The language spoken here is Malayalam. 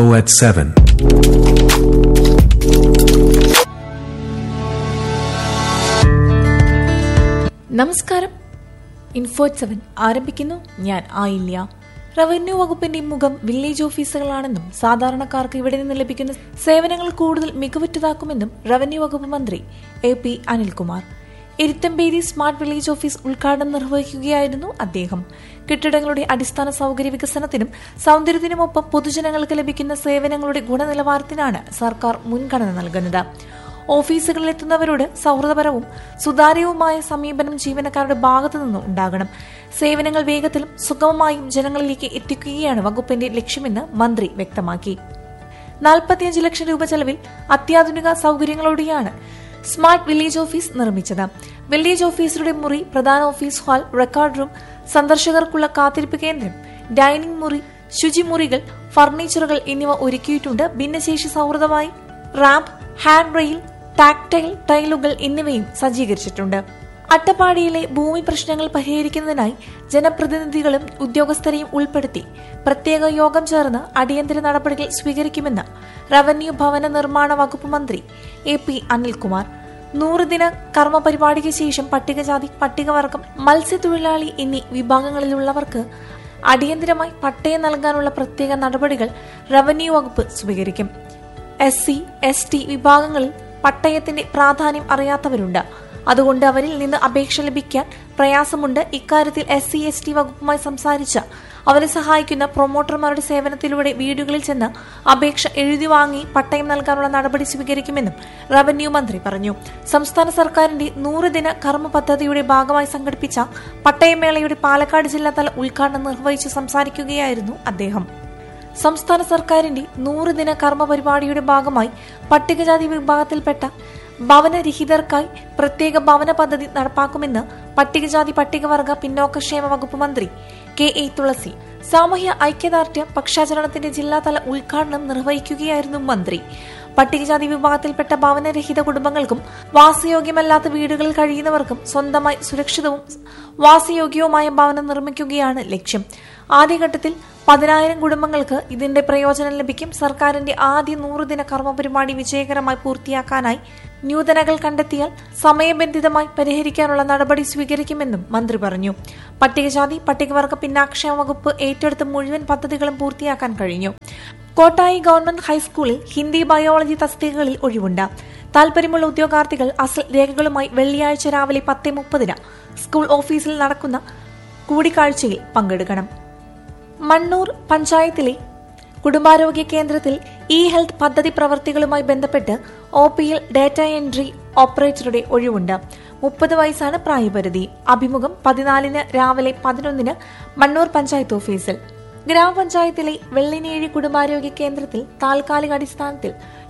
at 7. നമസ്കാരം. ഇൻഫോ 7 ആരംഭിക്കുന്നു. ഞാൻ ആയില്യ. റവന്യൂ വകുപ്പിന്റെ മുഖം വില്ലേജ് ഓഫീസുകളാണെന്നും സാധാരണക്കാർക്ക് ഇവിടെ നിന്ന് ലഭിക്കുന്ന സേവനങ്ങൾ കൂടുതൽ മികവുറ്റതാക്കുമെന്നും റവന്യൂ വകുപ്പ് മന്ത്രി AP Anilkumar എരുത്തമ്പേരി smart village office ഉദ്ഘാടനം നിർവഹിക്കുകയായിരുന്നു അദ്ദേഹം. കെട്ടിടങ്ങളുടെ അടിസ്ഥാന സൌകര്യ വികസനത്തിനും സൌന്ദര്യത്തിനുമൊപ്പം പൊതുജനങ്ങൾക്ക് ലഭിക്കുന്ന സേവനങ്ങളുടെ ഗുണനിലവാരത്തിനാണ് സർക്കാർ മുൻഗണന നൽകുന്നത്. ഓഫീസുകളിലെത്തുന്നവരോട് സൌഹൃദപരവും സുതാര്യവുമായ സമീപനം ജീവനക്കാരുടെ ഭാഗത്തു നിന്നും ഉണ്ടാകണം. സേവനങ്ങൾ വേഗത്തിലും സുഗമമായും ജനങ്ങളിലേക്ക് എത്തിക്കുകയാണ് വകുപ്പിന്റെ ലക്ഷ്യമെന്ന് മന്ത്രി വ്യക്തമാക്കി. 45 ലക്ഷം രൂപ ചെലവിൽ അത്യാധുനിക സൌകര്യങ്ങളോടെയാണ് സ്മാർട്ട് വില്ലേജ് ഓഫീസ് നിർമ്മിച്ചത്. വില്ലേജ് ഓഫീസറുടെ മുറി, പ്രധാന ഓഫീസ് ഹാൾ, റെക്കോർഡ് റൂം, സന്ദർശകർക്കുള്ള കാത്തിരിപ്പ് കേന്ദ്രം, ഡൈനിംഗ് മുറി, ശുചിമുറികൾ, ഫർണിച്ചറുകൾ എന്നിവ ഒരുക്കിയിട്ടുണ്ട്. ഭിന്നശേഷി സൌഹൃദമായി റാമ്പ്, ഹാൻഡ് റെയിൽ, ടാക്ടൈൽ ടൈലുകൾ എന്നിവയും സജ്ജീകരിച്ചിട്ടുണ്ട്. അട്ടപ്പാടിയിലെ ഭൂമി പ്രശ്നങ്ങൾ പരിഹരിക്കുന്നതിനായി ജനപ്രതിനിധികളും ഉദ്യോഗസ്ഥരെയും ഉൾപ്പെടുത്തി പ്രത്യേക യോഗം ചേർന്ന് അടിയന്തര നടപടികൾ സ്വീകരിക്കുമെന്ന് റവന്യൂ ഭവന നിർമ്മാണ വകുപ്പ് മന്ത്രി AP അനിൽകുമാർ 100 ദിന കർമ്മ പരിപാടിക്ക് ശേഷം പട്ടികജാതി, പട്ടികവർഗം, മത്സ്യത്തൊഴിലാളി എന്നീ വിഭാഗങ്ങളിലുള്ളവർക്ക് അടിയന്തരമായി പട്ടയം നൽകാനുള്ള പ്രത്യേക നടപടികൾ റവന്യൂ വകുപ്പ് സ്വീകരിക്കും. SC, ST വിഭാഗങ്ങളിൽ പട്ടയത്തിന്റെ പ്രാധാന്യം അറിയാത്തവരുണ്ട്. അതുകൊണ്ട് അവരിൽ നിന്ന് അപേക്ഷ ലഭിക്കാൻ പ്രയാസമുണ്ട്. ഇക്കാര്യത്തിൽ SC, ST വകുപ്പുമായി സംസാരിച്ച് അവരെ സഹായിക്കുന്ന പ്രൊമോട്ടർമാരുടെ സേവനത്തിലൂടെ വീടുകളിൽ ചെന്ന് അപേക്ഷ എഴുതി വാങ്ങി പട്ടയം നൽകാനുള്ള നടപടി സ്വീകരിക്കുമെന്നും റവന്യൂ മന്ത്രി പറഞ്ഞു. സംസ്ഥാന സർക്കാരിന്റെ 100 ദിന കർമ്മ പദ്ധതിയുടെ ഭാഗമായി സംഘടിപ്പിച്ച പട്ടയമേളയുടെ പാലക്കാട് ജില്ലാതല ഉദ്ഘാടനം നിർവഹിച്ച് സംസാരിക്കുകയായിരുന്നു അദ്ദേഹം. സംസ്ഥാന സർക്കാരിന്റെ 100 ദിന കർമ്മ പരിപാടിയുടെ ഭാഗമായി പട്ടികജാതി വിഭാഗത്തിൽപ്പെട്ട ഭവനരഹിതർക്കായി പ്രത്യേക ഭവന പദ്ധതി നടപ്പാക്കുമെന്ന് പട്ടികജാതി പട്ടികവർഗ പിന്നോക്കക്ഷേമ വകുപ്പ് മന്ത്രി KA തുളസി സാമൂഹ്യ ഐക്യദാർഢ്യ പക്ഷാചരണത്തിന്റെ ജില്ലാതല ഉദ്ഘാടനം നിർവഹിക്കുകയായിരുന്നു മന്ത്രി. പട്ടികജാതി വിഭാഗത്തിൽപ്പെട്ട ഭവനരഹിത കുടുംബങ്ങൾക്കും വാസയോഗ്യമല്ലാത്ത വീടുകളിൽ കഴിയുന്നവർക്കും സ്വന്തമായി സുരക്ഷിതവും വാസയോഗ്യവുമായ ഭവനം നിർമ്മിക്കുകയാണ് ലക്ഷ്യം. ആദ്യഘട്ടത്തിൽ 10,000 കുടുംബങ്ങൾക്ക് ഇതിന്റെ പ്രയോജനം ലഭിക്കും. സർക്കാരിന്റെ ആദ്യ 100 ദിന കർമ്മ പരിപാടി വിജയകരമായി പൂർത്തിയാക്കാനായി ന്യൂനതകൾ കണ്ടെത്തിയാൽ സമയബന്ധിതമായി പരിഹരിക്കാനുള്ള നടപടി സ്വീകരിക്കുമെന്നും മന്ത്രി പറഞ്ഞു. പട്ടികജാതി പട്ടികവർഗ പിന്നാക്ഷേമ വകുപ്പ് ഏറ്റെടുത്ത മുഴുവൻ പദ്ധതികളും പൂർത്തിയാക്കാൻ കഴിഞ്ഞു. കോട്ടായി ഗവൺമെന്റ് ഹൈസ്കൂളിൽ ഹിന്ദി, ബയോളജി തസ്തികകളിൽ ഒഴിവുണ്ട്. താൽപര്യമുള്ള ഉദ്യോഗാർത്ഥികൾ അസൽ രേഖകളുമായി വെള്ളിയാഴ്ച രാവിലെ 10:30 സ്കൂൾ ഓഫീസിൽ നടക്കുന്ന കൂടിക്കാഴ്ചയിൽ പങ്കെടുക്കണം. മണ്ണൂർ പഞ്ചായത്തിലെ കുടുംബാരോഗ്യ കേന്ദ്രത്തിൽ ഇ-ഹെൽത്ത് പദ്ധതി പ്രവൃത്തികളുമായി ബന്ധപ്പെട്ട് OPL ഡാറ്റ എൻട്രി ഓപ്പറേറ്ററുടെ ഒഴിവുണ്ട്. 30 വയസ്സാണ് പ്രായപരിധി. അഭിമുഖം 14 രാവിലെ 11 മണ്ണൂർ പഞ്ചായത്ത് ഓഫീസിൽ. ഗ്രാമപഞ്ചായത്തിലെ വെള്ളിനേഴി കുടുംബാരോഗ്യ കേന്ദ്രത്തിൽ താൽക്കാലിക അടിസ്ഥാനത്തിൽ